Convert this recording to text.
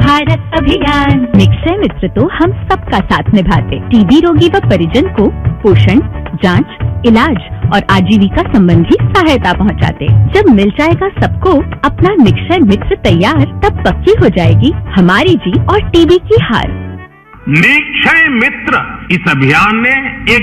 भारत अभियान। निक्षय मित्र तो हम सबका साथ निभाते, टीबी रोगी व परिजन को पोषण, जांच, इलाज और आजीविका संबंधी सहायता पहुंचाते। जब मिल जाएगा सबको अपना निक्षय मित्र तैयार, तब पक्की हो जाएगी हमारी जीत और टीबी की हार। निक्षय मित्र इस अभियान ने एक